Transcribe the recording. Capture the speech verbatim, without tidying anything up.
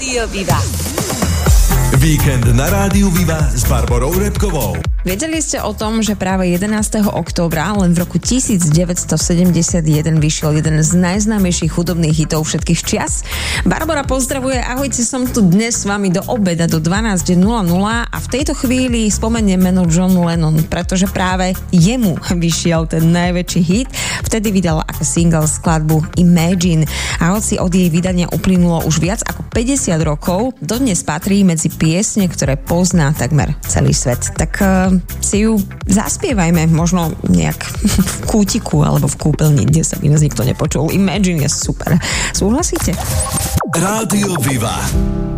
Rádio Viva. Víkend na Rádiu Viva s Barborou Repkovou. Vedeli ste o tom, že práve jedenásteho októbra len v roku devätnásťsedemdesiatjeden vyšiel jeden z najznámejších hudobných hitov všetkých čias? Barbora pozdravuje, ahojte, som tu dnes s vami do obeda do dvanásť nula nula a v tejto chvíli spomeniem meno John Lennon, pretože práve jemu vyšiel ten najväčší hit. Vtedy vydala ako single skladbu Imagine a hoci od jej vydania uplynulo už viac ako päťdesiat rokov, dodnes patrí medzi piesne, ktoré pozná takmer celý svet. Tak uh, si ju zaspievajme, možno nejak v kútiku alebo v kúpeľni, kde sa by nás nikto nepočul. Imagine je super. Súhlasíte? Rádio Viva.